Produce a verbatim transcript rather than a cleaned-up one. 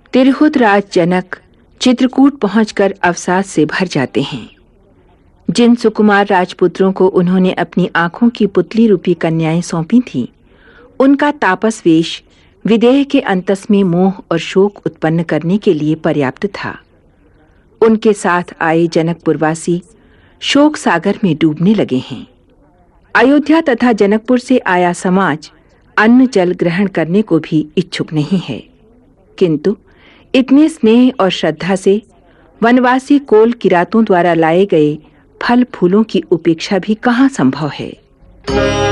तिरहुत राज जनक चित्रकूट पहुंचकर अवसाद से भर जाते हैं। जिन सुकुमार राजपुत्रों को उन्होंने अपनी आंखों की पुतली रूपी कन्याएं सौंपी थीं, उनका तापस वेश विदेह के अंतस में मोह और शोक उत्पन्न करने के लिए पर्याप्त था। उनके साथ आए जनकपुरवासी शोक सागर में डूबने लगे हैं। अयोध्या तथा जनकपुर से आया समाज अन्न जल ग्रहण करने को भी इच्छुक नहीं है, किंतु इतने स्नेह और श्रद्धा से वनवासी कोल किरातों द्वारा लाए गए फल फूलों की उपेक्षा भी कहाँ संभव है।